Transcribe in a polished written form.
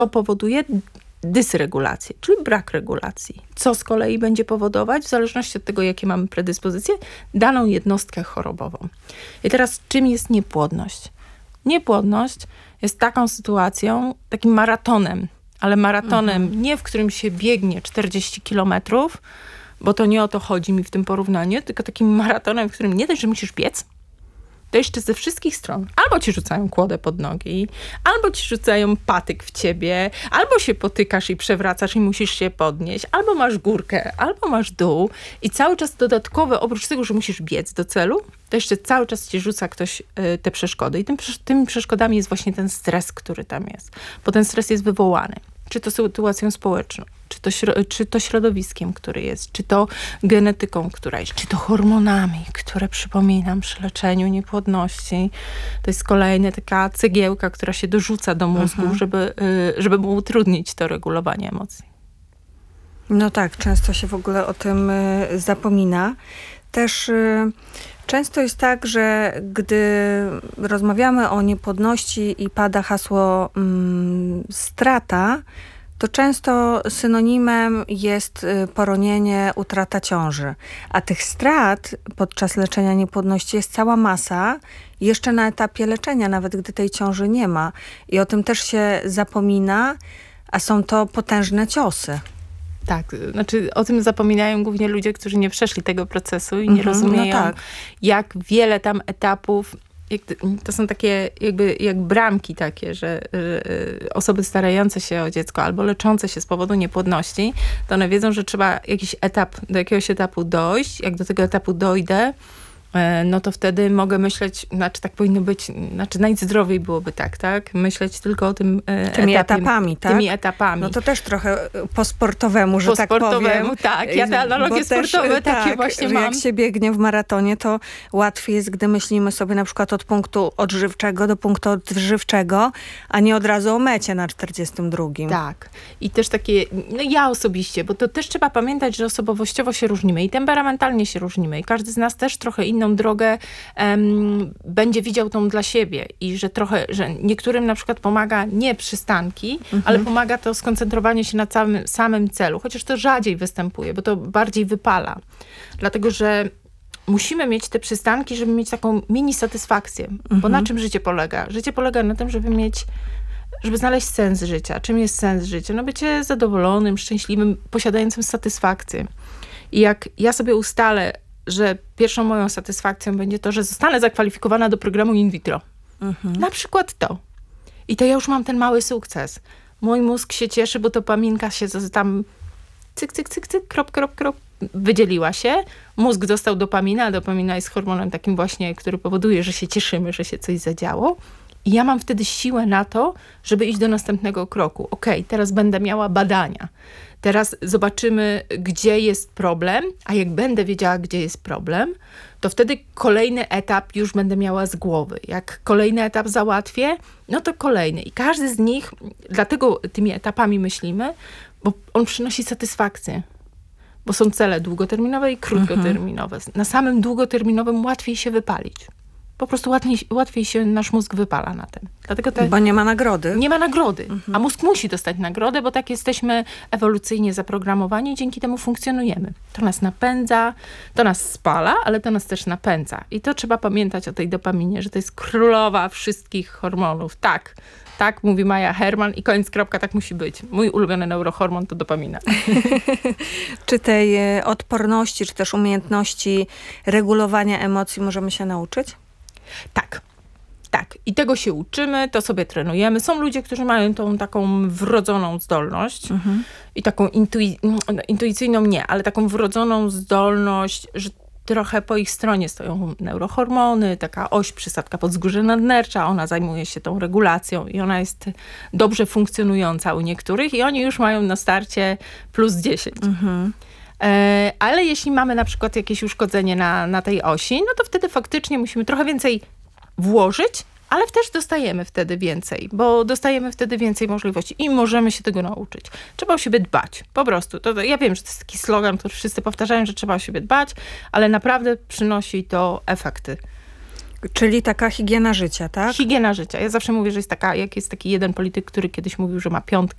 To powoduje dysregulację, czyli brak regulacji. Co z kolei będzie powodować, w zależności od tego, jakie mamy predyspozycje, daną jednostkę chorobową. I teraz czym jest niepłodność? Niepłodność jest taką sytuacją, takim maratonem, ale maratonem nie w którym się biegnie 40 kilometrów, bo to nie o to chodzi mi w tym porównaniu, tylko takim maratonem, w którym nie dość, że musisz biec, to jeszcze ze wszystkich stron. Albo ci rzucają kłodę pod nogi, albo ci rzucają patyk w ciebie, albo się potykasz i przewracasz i musisz się podnieść, albo masz górkę, albo masz dół i cały czas dodatkowe, oprócz tego, że musisz biec do celu, to jeszcze cały czas ci rzuca ktoś te przeszkody. I tymi przeszkodami jest właśnie ten stres, który tam jest. Bo ten stres jest wywołany. Czy to sytuacją społeczną, czy to środowiskiem, który jest, czy to genetyką, która jest, czy to hormonami, które, przypominam, przy leczeniu niepłodności, to jest kolejna taka cegiełka, która się dorzuca do mózgu, żeby mu utrudnić to regulowanie emocji. No tak, często się w ogóle o tym zapomina. Też często jest tak, że gdy rozmawiamy o niepłodności i pada hasło strata, to często synonimem jest poronienie, utrata ciąży. A tych strat podczas leczenia niepłodności jest cała masa, jeszcze na etapie leczenia, nawet gdy tej ciąży nie ma. I o tym też się zapomina, a są to potężne ciosy. Tak, znaczy o tym zapominają głównie ludzie, którzy nie przeszli tego procesu i nie rozumieją, jak wiele tam etapów. To są takie jak bramki takie, że osoby starające się o dziecko albo leczące się z powodu niepłodności, to one wiedzą, że trzeba do jakiegoś etapu dojść. Jak do tego etapu dojdę, no to wtedy mogę myśleć, znaczy tak powinno być, znaczy najzdrowiej byłoby tak? Myśleć tylko o tym tymi etapami, tak? Tymi etapami. No to też trochę po sportowemu, że tak powiem. Tak. Ja te analogie sportowe takie właśnie mam. Jak się biegnie w maratonie, to łatwiej jest, gdy myślimy sobie na przykład od punktu odżywczego do punktu odżywczego, a nie od razu o mecie na 42. Tak. I też takie, no ja osobiście, bo to też trzeba pamiętać, że osobowościowo się różnimy i temperamentalnie się różnimy i każdy z nas też trochę inną drogę będzie widział tą dla siebie i że niektórym na przykład pomaga nie przystanki, ale pomaga to skoncentrowanie się na samym celu, chociaż to rzadziej występuje, bo to bardziej wypala. Dlatego, że musimy mieć te przystanki, żeby mieć taką mini satysfakcję. Bo na czym życie polega? Życie polega na tym, żeby znaleźć sens życia. Czym jest sens życia? No bycie zadowolonym, szczęśliwym, posiadającym satysfakcję. I jak ja sobie ustalę, że pierwszą moją satysfakcją będzie to, że zostanę zakwalifikowana do programu in vitro. Na przykład to. I to ja już mam ten mały sukces. Mój mózg się cieszy, bo dopaminka się tam cyk, krop, wydzieliła się. Mózg dostał dopaminę, a dopamina jest hormonem takim właśnie, który powoduje, że się cieszymy, że się coś zadziało. I ja mam wtedy siłę na to, żeby iść do następnego kroku. Okej, teraz będę miała badania. Teraz zobaczymy, gdzie jest problem, a jak będę wiedziała, gdzie jest problem, to wtedy kolejny etap już będę miała z głowy. Jak kolejny etap załatwię, no to kolejny. I każdy z nich, dlatego tymi etapami myślimy, bo on przynosi satysfakcję. Bo są cele długoterminowe i krótkoterminowe. Na samym długoterminowym łatwiej się wypalić. Po prostu łatwiej się nasz mózg wypala na tym. Dlatego bo nie ma nagrody. Nie ma nagrody. A mózg musi dostać nagrodę, bo tak jesteśmy ewolucyjnie zaprogramowani i dzięki temu funkcjonujemy. To nas napędza, to nas spala, ale to nas też napędza. I to trzeba pamiętać o tej dopaminie, że to jest królowa wszystkich hormonów. Tak mówi Maja Herman i koniec, kropka, tak musi być. Mój ulubiony neurohormon to dopamina. Czy tej odporności, czy też umiejętności regulowania emocji możemy się nauczyć? Tak. I tego się uczymy, to sobie trenujemy. Są ludzie, którzy mają tą taką wrodzoną zdolność i taką intuicyjną nie, ale taką wrodzoną zdolność, że trochę po ich stronie stoją neurohormony, taka oś przysadka podzgórze nadnercza, ona zajmuje się tą regulacją i ona jest dobrze funkcjonująca u niektórych i oni już mają na starcie plus 10. Ale jeśli mamy na przykład jakieś uszkodzenie na tej osi, no to wtedy faktycznie musimy trochę więcej włożyć, ale też dostajemy wtedy więcej, bo dostajemy wtedy więcej możliwości i możemy się tego nauczyć. Trzeba o siebie dbać, po prostu. Ja wiem, że to jest taki slogan, który wszyscy powtarzają, że trzeba o siebie dbać, ale naprawdę przynosi to efekty. Czyli taka higiena życia, tak? Higiena życia. Ja zawsze mówię, że jest taka, jak jest taki jeden polityk, który kiedyś mówił, że ma 5